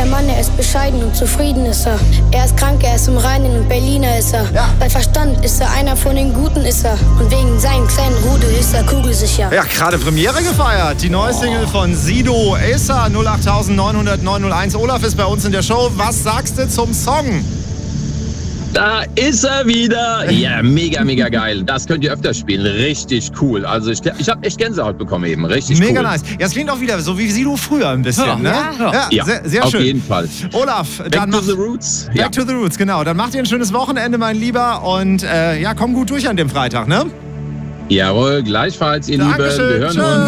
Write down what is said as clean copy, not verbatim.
Mann, er ist bescheiden und zufrieden ist er. Er ist krank, er ist im Reinen und Berliner ist er. Ja. Bei Verstand ist er einer von den Guten ist er. Und wegen seinem kleinen Rudel ist er kugelsicher. Ja, gerade Premiere gefeiert. Die neue Single von Sido, Acer 08900 901. Olaf ist bei uns in der Show. Was sagst du zum Song? Da ist er wieder. Ja, mega, mega geil. Das könnt ihr öfter spielen. Richtig cool. Also ich habe echt Gänsehaut bekommen eben. Richtig Mega cool. nice. Ja, es klingt auch wieder so wie Sido früher ein bisschen, ne? Ja, sehr, sehr auf schön. jeden Fall. Olaf, dann Back to the Roots. Back to the Roots, genau. Dann macht ihr ein schönes Wochenende, mein Lieber. Und ja, komm gut durch an dem Freitag, ne? Jawohl, gleichfalls, ihr Lieben. Dankeschön. Wir hören Tschüss. uns.